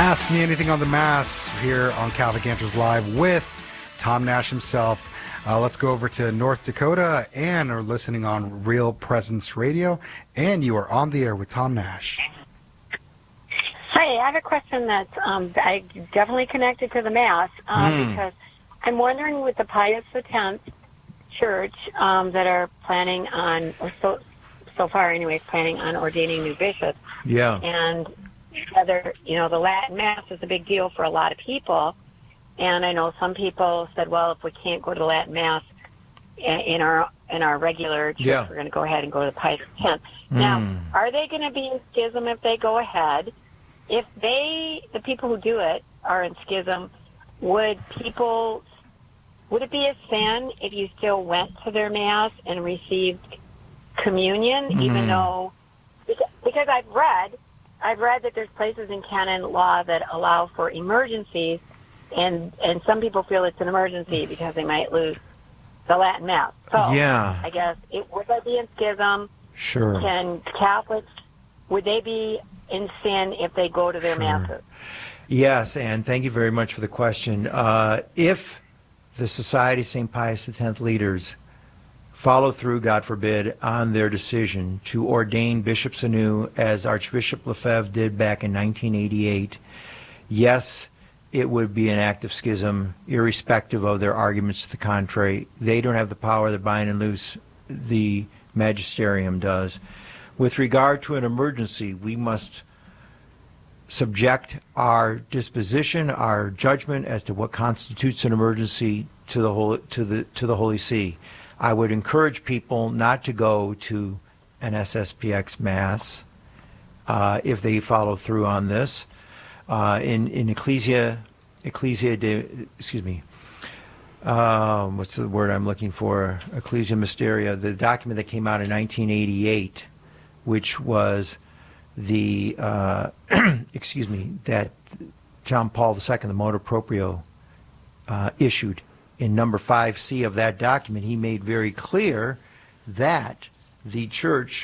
Ask Me Anything on the Mass here on Catholic Answers Live with Tom Nash himself. Let's go over to North Dakota. Ann are listening on Real Presence Radio, and you are on the air with Tom Nash. Hi, I have a question that's I definitely connected to the Mass because I'm wondering with the Pius X Church that are planning on, or so far anyways, planning on ordaining new bishops. Yeah. And whether, the Latin Mass is a big deal for a lot of people. And I know some people said, well, if we can't go to Latin Mass in our regular church, we're going to go ahead and go to the Pius X. Now, are they going to be in schism if they go ahead? If the people who do it are in schism, would it be a sin if you still went to their Mass and received communion, even though, because I've read that there's places in canon law that allow for emergencies, and some people feel it's an emergency because they might lose the Latin Mass. So I guess would they be in schism? Sure. Can Catholics, would they be in sin if they go to their Masses? Yes, and thank you very much for the question. If the Society of St. Pius X leaders follow through, God forbid, on their decision to ordain bishops anew, as Archbishop Lefebvre did back in 1988, yes, it would be an act of schism, irrespective of their arguments to the contrary. They don't have the power to bind and loose. The magisterium does. With regard to an emergency, we must subject our disposition, our judgment as to what constitutes an emergency to the Holy See. I would encourage people not to go to an SSPX Mass if they follow through on this. In Ecclesia what's the word I'm looking for? Ecclesia Mysteria, the document that came out in 1988, which was the that John Paul II, the motu proprio, issued. In number 5C of that document, he made very clear that the church,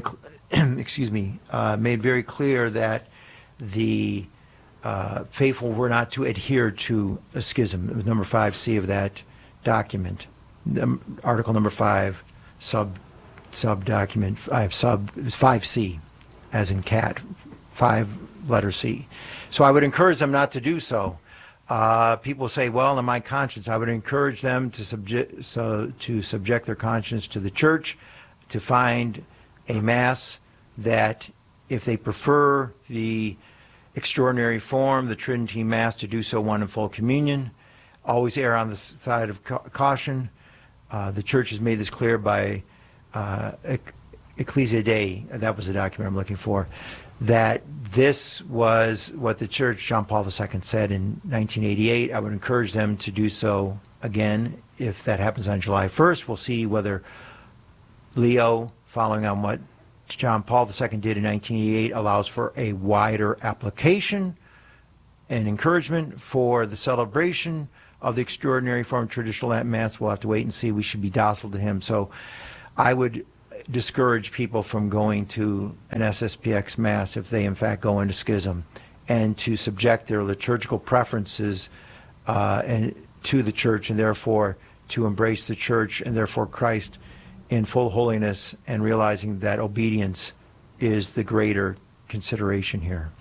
made very clear that the faithful were not to adhere to a schism. It was number 5C of that document, article number 5, sub document 5C, as in cat, 5 letter C. So I would encourage them not to do so. People say, well, in my conscience, I would encourage them to subject their conscience to the church, to find a Mass that, if they prefer the extraordinary form, the Tridentine Mass, to do so one in full communion. Always err on the side of caution. The church has made this clear by Ecclesia Dei, that was the document I'm looking for, that this was what the church, John Paul II, said in 1988. I would encourage them to do so again if that happens on July 1st. We'll see whether Leo, following on what John Paul II did in 1988, allows for a wider application and encouragement for the celebration of the extraordinary form of traditional Latin Mass. We'll have to wait and see. We should be docile to him. So I would discourage people from going to an SSPX Mass if they in fact go into schism, and to subject their liturgical preferences and to the church, and therefore to embrace the church and therefore Christ in full holiness, and realizing that obedience is the greater consideration here.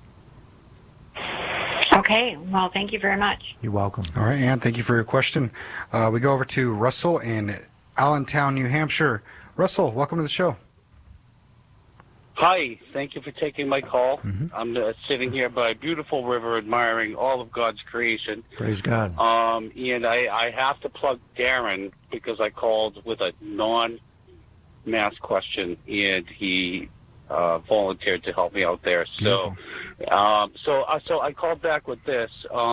Okay, well, thank you very much. You're welcome. All right, Ann, thank you for your question. We go over to Russell in Allentown, New Hampshire. Russell, welcome to the show. Hi, thank you for taking my call. I'm sitting here by a beautiful river admiring all of God's creation. Praise God. And I have to plug Darren because I called with a non-Mass question, and he volunteered to help me out there. So I called back with this.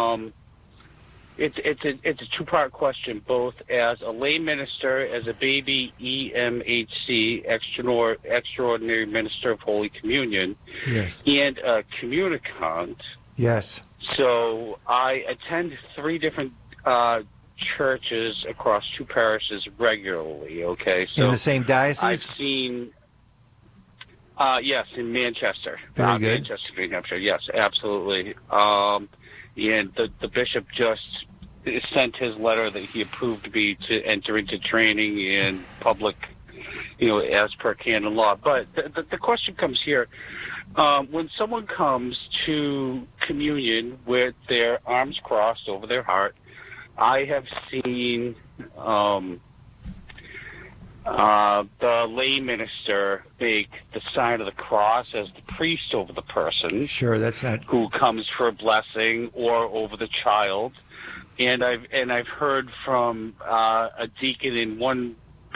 It's a two-part question, both as a lay minister, as a baby EMHC, Extraordinary Minister of Holy Communion, yes, and a communicant. Yes. So I attend 3 different churches across 2 parishes regularly, okay? So in the same diocese? I've seen... Yes, in Manchester. Very good. Manchester, New Hampshire. Yes, absolutely. And the bishop just sent his letter that he approved me to enter into training in public, as per canon law. But the question comes here. When someone comes to communion with their arms crossed over their heart, I have seen the lay minister make the sign of the cross as the priest over the person. Sure, that's not who comes for a blessing, or over the child. And I've heard from a deacon in one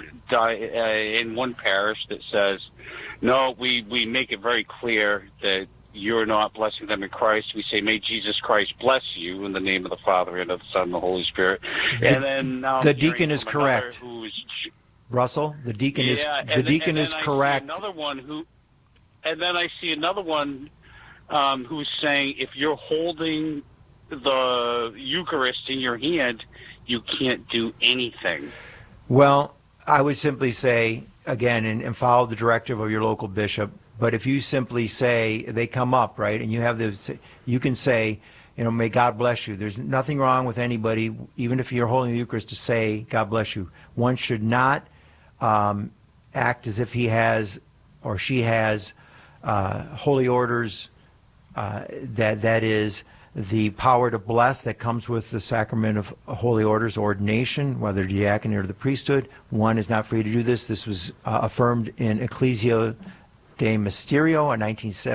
parish that says, no, we make it very clear that you're not blessing them in Christ. We say, may Jesus Christ bless you in the name of the Father and of the Son and the Holy Spirit. And then the deacon is correct. Russell, the deacon is correct. And then I see another one who's saying, if you're holding the Eucharist in your hand, you can't do anything. Well, I would simply say, again, and follow the directive of your local bishop, but if you simply say, they come up, right, and you can say, may God bless you. There's nothing wrong with anybody, even if you're holding the Eucharist, to say, God bless you. One should not act as if he has or she has holy orders, that is the power to bless that comes with the sacrament of holy orders, ordination, whether diaconate or the priesthood. One is not free to do this. This was affirmed in Ecclesia de Mysterio, a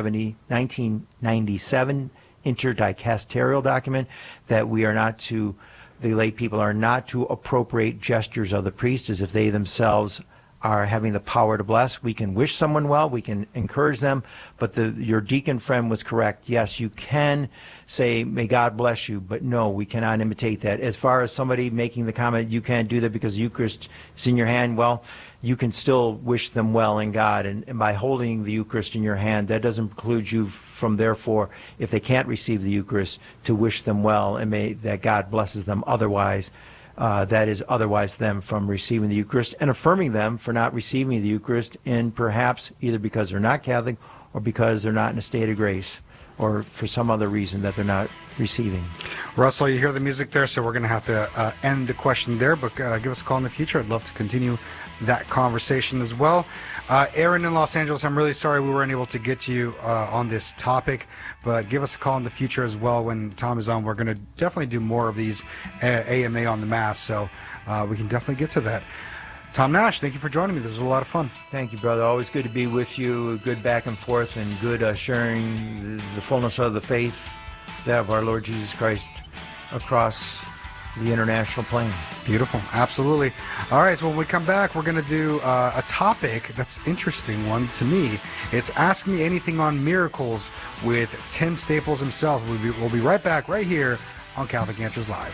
1997 interdicasterial document, that we are not to, the lay people are not to appropriate gestures of the priest as if they themselves are having the power to bless. We can wish someone well, we can encourage them, but your deacon friend was correct. Yes, you can say, may God bless you, but no, we cannot imitate that. As far as somebody making the comment, you can't do that because the Eucharist is in your hand, well, you can still wish them well in God, and by holding the Eucharist in your hand, that doesn't preclude you from, therefore, if they can't receive the Eucharist, to wish them well and may that God blesses them otherwise. That is otherwise them from receiving the Eucharist, and affirming them for not receiving the Eucharist, and perhaps either because they're not Catholic or because they're not in a state of grace, or for some other reason that they're not receiving. Russell, you hear the music there, so we're going to have to end the question there, but give us a call in the future. I'd love to continue that conversation as well. Aaron in Los Angeles, I'm really sorry we weren't able to get to you on this topic, but give us a call in the future as well when Tom is on. We're going to definitely do more of these AMA on the Mass, so we can definitely get to that. Tom Nash, thank you for joining me. This was a lot of fun. Thank you, brother. Always good to be with you. Good back and forth, and good sharing the fullness of the faith, that of our Lord Jesus Christ, across the international plane. Beautiful. Absolutely. All right, so when we come back, we're going to do a topic that's interesting one to me. It's Ask Me Anything on Miracles with Tim Staples himself. We'll be right back right here on Catholic Answers Live.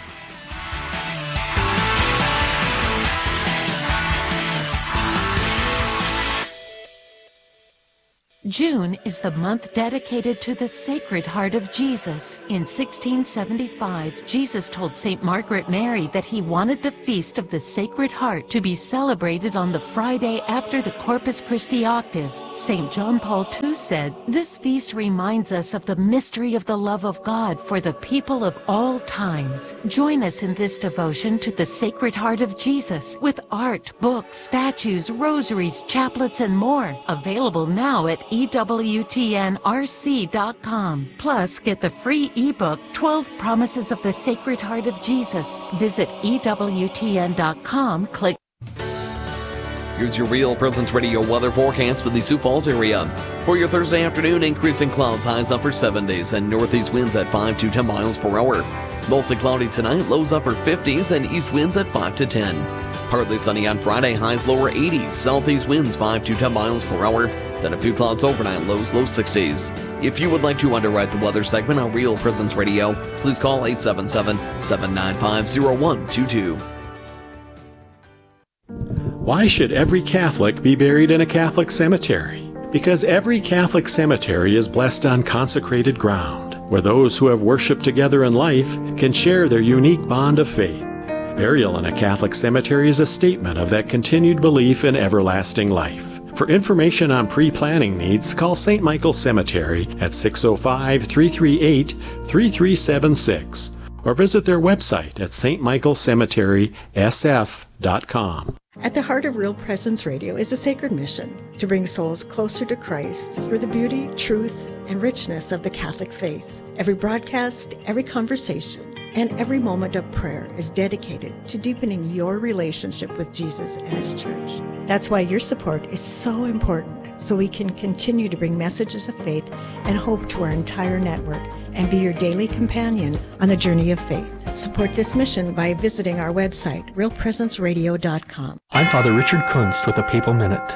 June is the month dedicated to the Sacred Heart of Jesus. In 1675, Jesus told St. Margaret Mary that he wanted the Feast of the Sacred Heart to be celebrated on the Friday after the Corpus Christi octave. St. John Paul II said, "This feast reminds us of the mystery of the love of God for the people of all times." Join us in this devotion to the Sacred Heart of Jesus with art, books, statues, rosaries, chaplets, and more. Available now at EWTNRC.com. Plus, get the free ebook, 12 Promises of the Sacred Heart of Jesus. Visit EWTN.com, click. Here's your Real Presence Radio weather forecast for the Sioux Falls area. For your Thursday afternoon, increasing clouds, highs upper 70s, and northeast winds at 5 to 10 miles per hour. Mostly cloudy tonight, lows upper 50s, and east winds at 5 to 10. Partly sunny on Friday, highs lower 80s, southeast winds 5 to 10 miles per hour. Then a few clouds overnight, lows low 60s. If you would like to underwrite the weather segment on Real Presence Radio, please call 877-795-0122. Why should every Catholic be buried in a Catholic cemetery? Because every Catholic cemetery is blessed on consecrated ground, where those who have worshiped together in life can share their unique bond of faith. Burial in a Catholic cemetery is a statement of that continued belief in everlasting life. For information on pre-planning needs, call St. Michael Cemetery at 605-338-3376 or visit their website at stmichaelcemeterysf.com. At the heart of Real Presence Radio is a sacred mission to bring souls closer to Christ through the beauty, truth, and richness of the Catholic faith. Every broadcast, every conversation, and every moment of prayer is dedicated to deepening your relationship with Jesus and His church. That's why your support is so important, so we can continue to bring messages of faith and hope to our entire network and be your daily companion on the journey of faith. Support this mission by visiting our website, realpresenceradio.com. I'm Father Richard Kunst with a Papal Minute.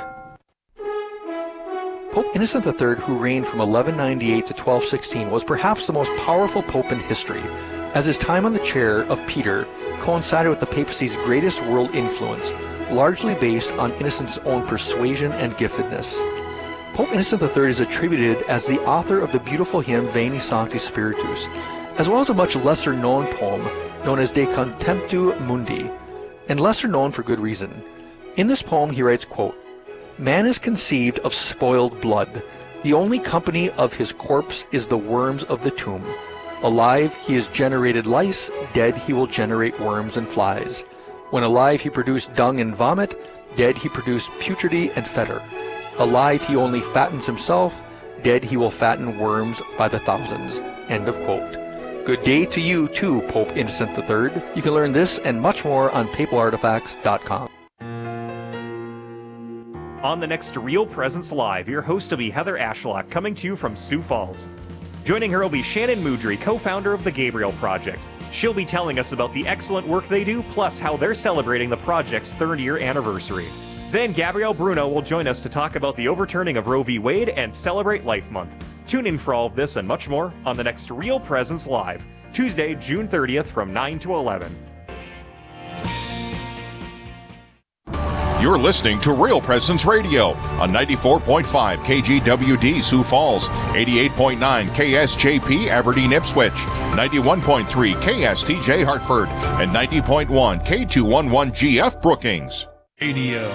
Pope Innocent III, who reigned from 1198 to 1216, was perhaps the most powerful pope in history, as his time on the chair of Peter coincided with the papacy's greatest world influence, largely based on Innocent's own persuasion and giftedness. Pope Innocent III is attributed as the author of the beautiful hymn Veni Sancti Spiritus, as well as a much lesser-known poem known as De Contemptu Mundi, and lesser known for good reason. In this poem he writes, quote, "Man is conceived of spoiled blood. The only company of his corpse is the worms of the tomb. Alive he has generated lice, dead he will generate worms and flies. When alive he produced dung and vomit, dead he produced putridity and fetor. Alive he only fattens himself, dead he will fatten worms by the thousands." End of quote. Good day to you too, Pope Innocent III. You can learn this and much more on papalartifacts.com. On the next Real Presence Live, your host will be Heather Ashlock, coming to you from Sioux Falls. Joining her will be Shannon Moudry, co-founder of the Gabriel Project. She'll be telling us about the excellent work they do, plus how they're celebrating the project's 3rd-year anniversary. Then Gabrielle Bruno will join us to talk about the overturning of Roe v. Wade and celebrate Life Month. Tune in for all of this and much more on the next Real Presence Live, Tuesday, June 30th from 9 to 11. You're listening to Real Presence Radio on 94.5 KGWD Sioux Falls, 88.9 KSJP Aberdeen Ipswich, 91.3 KSTJ Hartford, and 90.1 K211GF Brookings. Radio.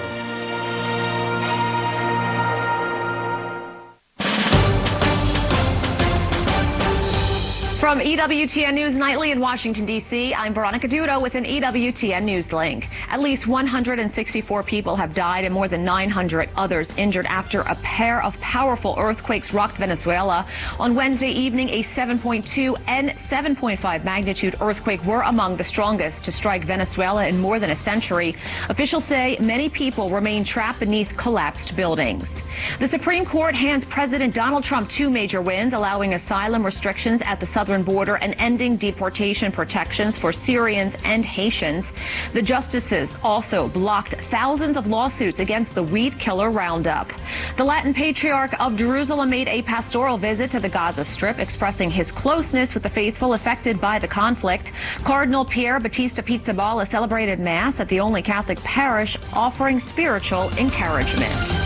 From EWTN News Nightly in Washington, D.C., I'm Veronica Dudo with an EWTN News link. At least 164 people have died and more than 900 others injured after a pair of powerful earthquakes rocked Venezuela. On Wednesday evening, a 7.2 and 7.5 magnitude earthquake were among the strongest to strike Venezuela in more than a century. Officials say many people remain trapped beneath collapsed buildings. The Supreme Court hands President Donald Trump 2 major wins, allowing asylum restrictions at the southern border and ending deportation protections for Syrians and Haitians. The justices also blocked thousands of lawsuits against the weed killer Roundup. The Latin Patriarch of Jerusalem made a pastoral visit to the Gaza Strip, expressing his closeness with the faithful affected by the conflict. Cardinal Pier Battista Pizzaballa celebrated Mass at the only Catholic parish, offering spiritual encouragement.